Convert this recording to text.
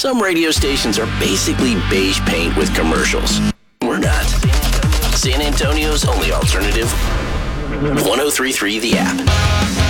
Some radio stations are basically beige paint with commercials. We're not. San Antonio's only alternative, 103.3 The App.